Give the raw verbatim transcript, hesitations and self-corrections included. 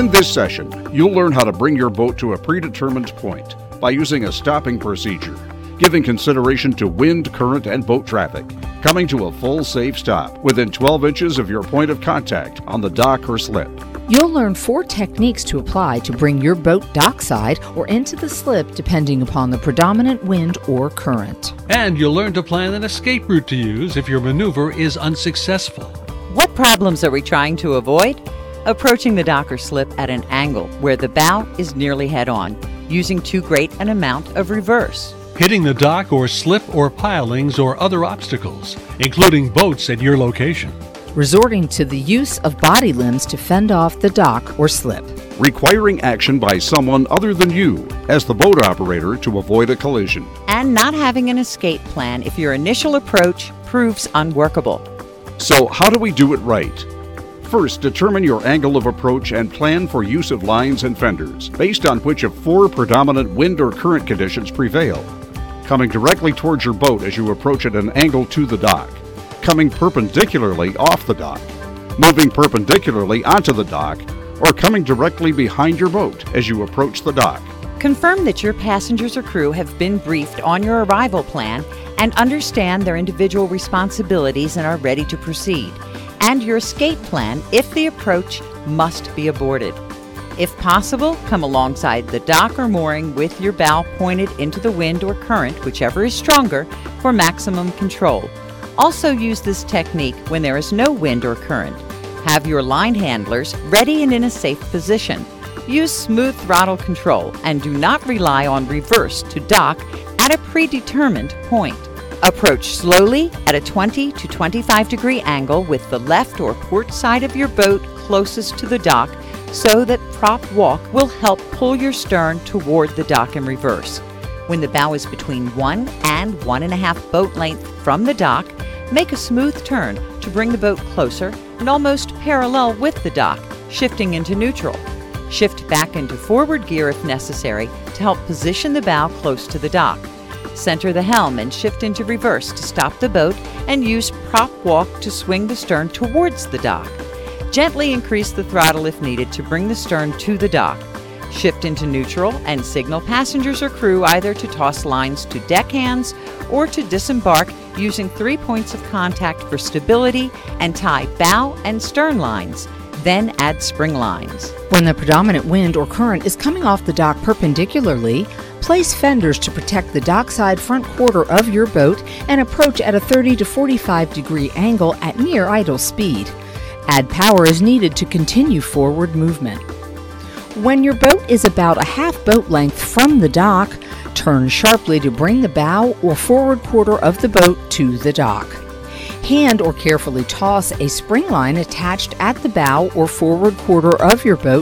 In this session, you'll learn how to bring your boat to a predetermined point by using a stopping procedure, giving consideration to wind, current, and boat traffic, coming to a full safe stop within twelve inches of your point of contact on the dock or slip. You'll learn four techniques to apply to bring your boat dockside or into the slip depending upon the predominant wind or current. And you'll learn to plan an escape route to use if your maneuver is unsuccessful. What problems are we trying to avoid? Approaching the dock or slip at an angle where the bow is nearly head-on, using too great an amount of reverse. Hitting the dock or slip or pilings or other obstacles, including boats at your location. Resorting to the use of body limbs to fend off the dock or slip. Requiring action by someone other than you as the boat operator to avoid a collision. And not having an escape plan if your initial approach proves unworkable. So how do we do it right? First, determine your angle of approach and plan for use of lines and fenders, based on which of four predominant wind or current conditions prevail. Coming directly towards your boat as you approach at an angle to the dock. Coming perpendicularly off the dock. Moving perpendicularly onto the dock, or coming directly behind your boat as you approach the dock. Confirm that your passengers or crew have been briefed on your arrival plan and understand their individual responsibilities and are ready to proceed. And your escape plan if the approach must be aborted. If possible, come alongside the dock or mooring with your bow pointed into the wind or current, whichever is stronger, for maximum control. Also use this technique when there is no wind or current. Have your line handlers ready and in a safe position. Use smooth throttle control and do not rely on reverse to dock at a predetermined point. Approach slowly at a twenty to twenty-five degree angle with the left or port side of your boat closest to the dock so that prop walk will help pull your stern toward the dock in reverse. When the bow is between one and one and a half boat length from the dock, make a smooth turn to bring the boat closer and almost parallel with the dock, shifting into neutral. Shift back into forward gear if necessary to help position the bow close to the dock. Center the helm and shift into reverse to stop the boat and use prop walk to swing the stern towards the dock. Gently increase the throttle if needed to bring the stern to the dock. Shift into neutral and signal passengers or crew either to toss lines to deckhands or to disembark using three points of contact for stability and tie bow and stern lines. Then add spring lines. When the predominant wind or current is coming off the dock perpendicularly, place fenders to protect the dockside front quarter of your boat and approach at a thirty to forty-five degree angle at near idle speed. Add power as needed to continue forward movement. When your boat is about a half boat length from the dock, turn sharply to bring the bow or forward quarter of the boat to the dock. Hand or carefully toss a spring line attached at the bow or forward quarter of your boat